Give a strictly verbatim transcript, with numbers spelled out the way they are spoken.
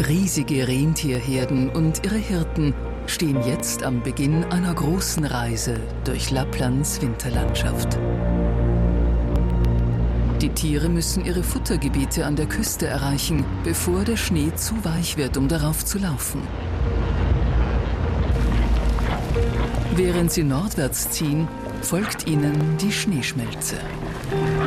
Riesige Rentierherden und ihre Hirten stehen jetzt am Beginn einer großen Reise durch Lapplands Winterlandschaft. Die Tiere müssen ihre Futtergebiete an der Küste erreichen, bevor der Schnee zu weich wird, um darauf zu laufen. Während sie nordwärts ziehen, folgt ihnen die Schneeschmelze.